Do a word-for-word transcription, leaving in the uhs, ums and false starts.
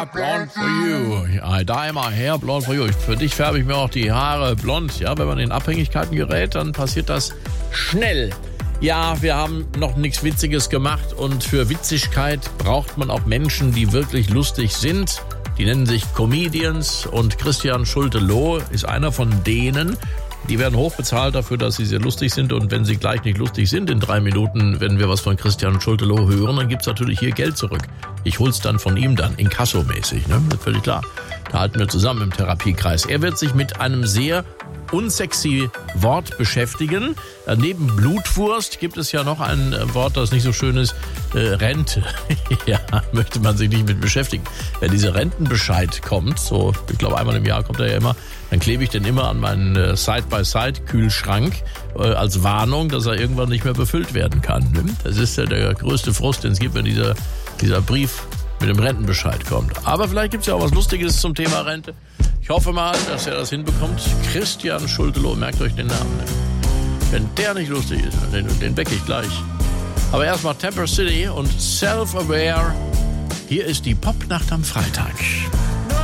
hair blonde for you. I dye my hair blonde for you. Für dich färbe ich mir auch die Haare blond. Ja, wenn man in Abhängigkeiten gerät, dann passiert das schnell. Ja, wir haben noch nichts Witziges gemacht und für Witzigkeit braucht man auch Menschen, die wirklich lustig sind. Die nennen sich Comedians und Christian Schulte-Loh ist einer von denen. Die werden hochbezahlt dafür, dass sie sehr lustig sind. Und wenn sie gleich nicht lustig sind, in drei Minuten, wenn wir was von Christian Schulte-Loh hören, dann gibt's natürlich hier Geld zurück. Ich hol's dann von ihm dann, Inkasso-mäßig, ne? Das ist völlig klar. Da halten wir zusammen im Therapiekreis. Er wird sich mit einem sehr unsexy Wort beschäftigen. Äh, neben Blutwurst gibt es ja noch ein äh, Wort, das nicht so schön ist, äh, Rente. Ja, möchte man sich nicht mit beschäftigen. Wenn dieser Rentenbescheid kommt, so, ich glaube einmal im Jahr kommt er ja immer, dann klebe ich den immer an meinen äh, Side-by-Side-Kühlschrank äh, als Warnung, dass er irgendwann nicht mehr befüllt werden kann. Ne? Das ist ja der größte Frust, den es gibt, wenn dieser, dieser Brief mit dem Rentenbescheid kommt. Aber vielleicht gibt es ja auch was Lustiges zum Thema Rente. Ich hoffe mal, dass er das hinbekommt. Christian Schulte-Loh, merkt euch den Namen. Wenn der nicht lustig ist, den, den wecke ich gleich. Aber erstmal Temper City und Self-Aware. Hier ist die Popnacht am Freitag.